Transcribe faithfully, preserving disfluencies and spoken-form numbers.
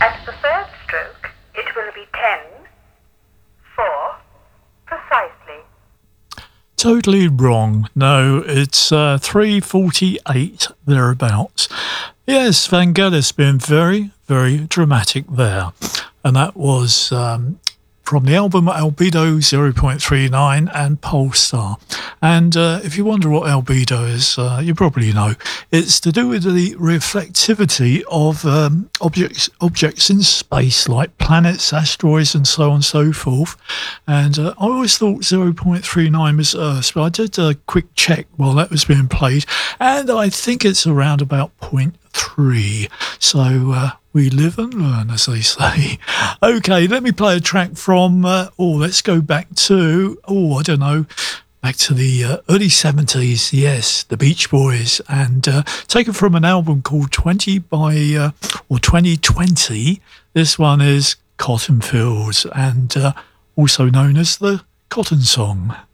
At the third stroke, it will be ten, four, precisely. Totally wrong. No, it's uh, three forty-eight, thereabouts. Yes, Vangelis been very, very dramatic there. And that was um, from the album Albedo zero point three nine and Polestar. And uh, if you wonder what albedo is, uh, you probably know. It's to do with the reflectivity of um, objects objects in space, like planets, asteroids, and so on and so forth. And uh, I always thought zero point three nine was Earth, but I did a quick check while that was being played, and I think it's around about zero point three. So uh, we live and learn, as they say. Okay, let me play a track from, uh, oh, let's go back to, oh, I don't know, back to the uh, early seventies, yes, the Beach Boys, and uh, taken from an album called twenty by, uh, or twenty twenty. This one is Cotton Fields, and uh, also known as the Cotton Song.